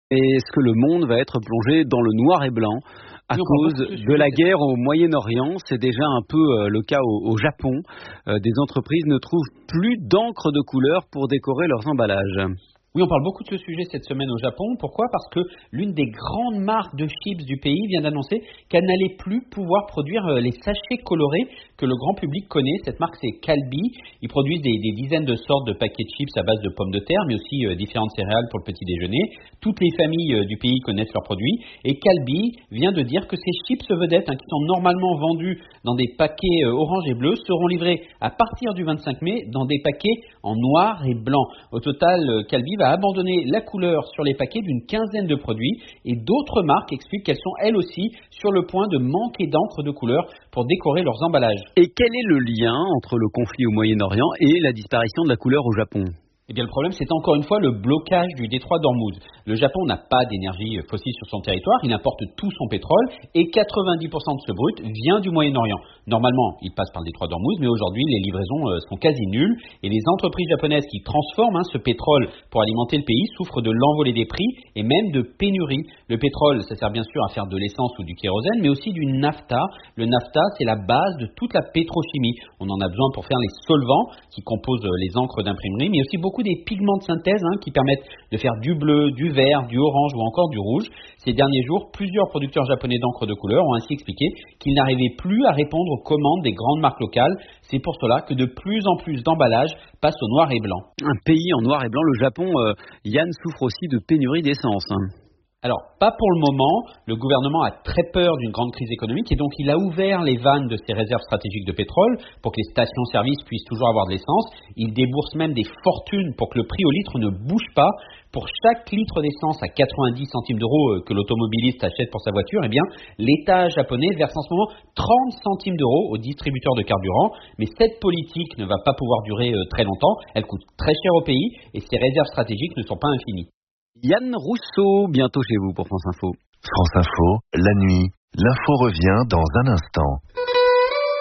Est-ce que le monde va être plongé dans le noir et blanc à cause de la guerre au Moyen-Orient? C'est déjà un peu le cas au Japon. Des entreprises ne trouvent plus d'encre de couleur pour décorer leurs emballages. Oui, on parle beaucoup de ce sujet cette semaine au Japon. Pourquoi ? Parce que l'une des grandes marques de chips du pays vient d'annoncer qu'elle n'allait plus pouvoir produire les sachets colorés que le grand public connaît. Cette marque, c'est Calbee. Ils produisent des dizaines de sortes de paquets de chips à base de pommes de terre, mais aussi différentes céréales pour le petit déjeuner. Toutes les familles du pays connaissent leurs produits. Et Calbee vient de dire que ces chips vedettes, qui sont normalement vendus dans des paquets orange et bleu, seront livrés à partir du 25 mai dans des paquets en noir et blanc. Au total, Calbee va abandonner la couleur sur les paquets d'une quinzaine de produits et d'autres marques expliquent qu'elles sont elles aussi sur le point de manquer d'encre de couleur pour décorer leurs emballages. Et quel est le lien entre le conflit au Moyen-Orient et la disparition de la couleur au Japon ? Eh bien, le problème, c'est encore une fois le blocage du détroit d'Ormuz. Le Japon n'a pas d'énergie fossile sur son territoire, il importe tout son pétrole et 90% de ce brut vient du Moyen-Orient. Normalement, il passe par le détroit d'Ormuz, mais aujourd'hui, les livraisons sont quasi nulles et les entreprises japonaises qui transforment ce pétrole pour alimenter le pays souffrent de l'envolée des prix et même de pénurie. Le pétrole, ça sert bien sûr à faire de l'essence ou du kérosène, mais aussi du nafta. Le nafta, c'est la base de toute la pétrochimie. On en a besoin pour faire les solvants qui composent les encres d'imprimerie, mais aussi beaucoup des pigments de synthèse qui permettent de faire du bleu, du vert, du orange ou encore du rouge. Ces derniers jours, plusieurs producteurs japonais d'encre de couleur ont ainsi expliqué qu'ils n'arrivaient plus à répondre aux commandes des grandes marques locales. C'est pour cela que de plus en plus d'emballages passent au noir et blanc. Un pays en noir et blanc, le Japon, Yann, souffre aussi de pénurie d'essence. Alors, pas pour le moment. Le gouvernement a très peur d'une grande crise économique et donc il a ouvert les vannes de ses réserves stratégiques de pétrole pour que les stations-service puissent toujours avoir de l'essence. Il débourse même des fortunes pour que le prix au litre ne bouge pas. Pour chaque litre d'essence à 90 centimes d'euros que l'automobiliste achète pour sa voiture, eh bien, l'État japonais verse en ce moment 30 centimes d'euros aux distributeurs de carburant. Mais cette politique ne va pas pouvoir durer très longtemps. Elle coûte très cher au pays et ses réserves stratégiques ne sont pas infinies. Yann Rousseau, bientôt chez vous pour France Info. France Info, la nuit, l'info revient dans un instant.